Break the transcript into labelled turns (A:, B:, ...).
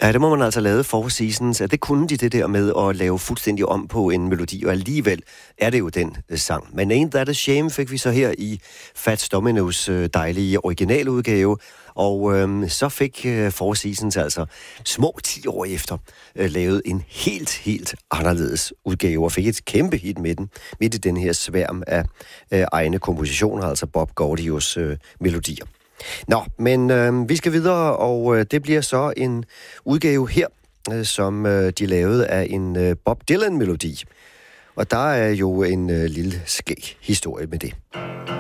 A: Ja, det må man altså lave Four Seasons. Det kunne de det der med at lave fuldstændig om på en melodi, og alligevel er det jo den sang. Men Ain't That a Shame fik vi så her i Fats Domino's dejlige originaludgave, og så fik Four Seasons altså små 10 år efter lavet en helt anderledes udgave, og fik et kæmpe hit med den, midt i den her sværm af egne kompositioner, altså Bob Gordios melodier. Nå, men vi skal videre, og det bliver så en udgave her, som de lavede af en Bob Dylan-melodi. Og der er jo en lille skæg historie med det.